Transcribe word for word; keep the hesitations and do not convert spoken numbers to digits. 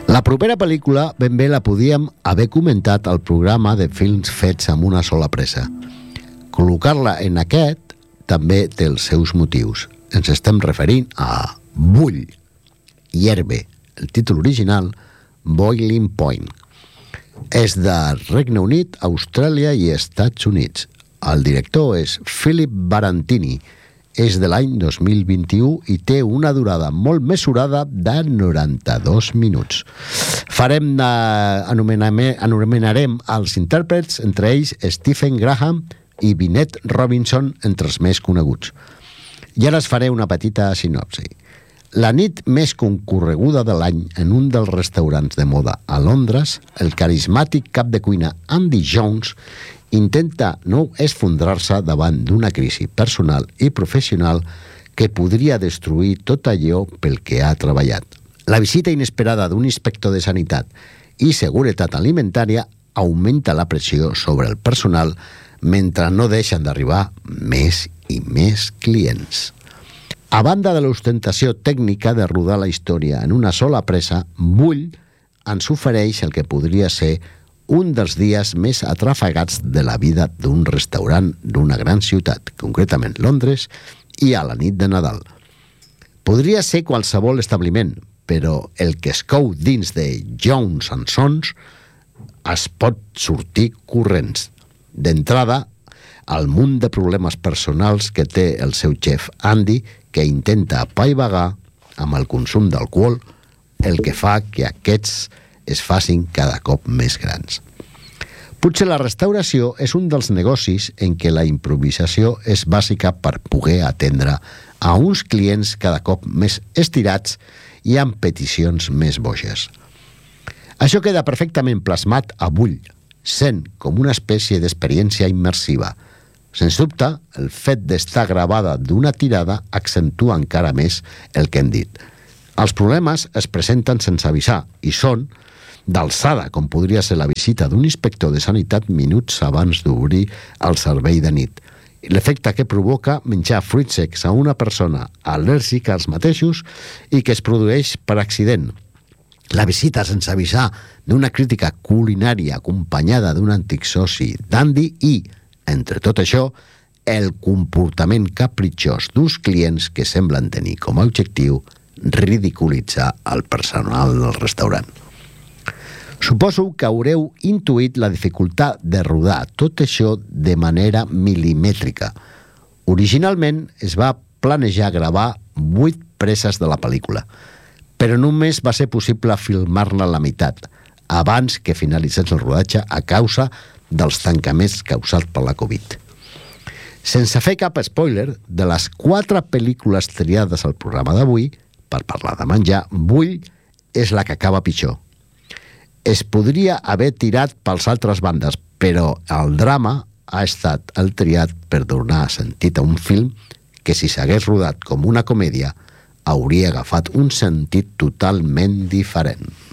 La propera pel·lícula ben bé la podíem haver comentat al programa de films fets amb una sola pressa. Col·locar-la en aquest també té els seus motius. Ens estem referint a Bull, Hierve, el títol original Boiling Point. És de Regne Unit, Austràlia i Estats Units. El director és Philip Barantini. És de l'any dos mil vint-i-u i té una durada molt mesurada de noranta-dos minuts. Farem de... anomenarem els intèrprets, entre ells Stephen Graham i Vinette Robinson, entre els més coneguts. I ara es faré una petita sinopsi. La nit més concorreguda de l'any en un dels restaurants de moda a Londres, el carismàtic cap de cuina Andy Jones intenta no esfondrar-se davant d'una crisi personal i professional que podria destruir tot allò pel que ha treballat. La visita inesperada d'un inspector de sanitat i seguretat alimentària augmenta la pressió sobre el personal mentre no deixen d'arribar més i més clients. A banda de l'ostentació tècnica de rodar la història en una sola pressa, Bull ens ofereix el que podria ser un dels dies més atrafegats de la vida d'un restaurant d'una gran ciutat, concretament Londres, i a la nit de Nadal. Podria ser qualsevol establiment, però el que es cou dins de Jones and Sons es pot sortir corrents. D'entrada, el munt de problemes personals que té el seu xef Andy, que intenta apaivagar amb el consum d'alcohol, el que fa que aquests es facin cada cop més grans. Potser la restauració és un dels negocis en què la improvisació és bàsica per poder atendre a uns clients cada cop més estirats i amb peticions més boges. Això queda perfectament plasmat a Bull, sent com una espècie d'experiència immersiva. Sens dubte, el fet d'estar gravada d'una tirada accentua encara més el que hem dit. Els problemes es presenten sense avisar i són d'alçada, com podria ser la visita d'un inspector de sanitat minuts abans d'obrir el servei de nit. L'efecte que provoca menjar fruits secs a una persona al·lèrgica als mateixos i que es produeix per accident. La visita sense avisar d'una crítica culinària acompanyada d'un antic soci d'Andy i, entre tot això, el comportament capritxós d'uns clients que semblen tenir com a objectiu ridiculitzar el personal del restaurant. Suposo que haureu intuït la dificultat de rodar tot això de manera milimètrica. Originalment es va planejar gravar vuit preses de la pel·lícula, però només va ser possible filmar-la a la meitat, abans que finalitzés el rodatge a causa dels tancaments causats per la Covid. Sense fer cap spoiler, de les quatre pel·lícules triades al programa d'avui, per parlar de menjar, Bull és la que acaba pitjor. Es podria haver tirat pels altres bandes, però el drama ha estat el triat per donar sentit a un film que, si s'hagués rodat com una comèdia, hauria agafat un sentit totalment diferent.